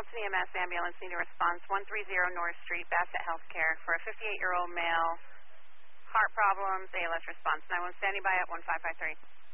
Wilson EMS ambulance need a response 130 North Street, Bassett Healthcare, for a 58-year-old male, heart problems, ALS response. 911 standing by at 1553.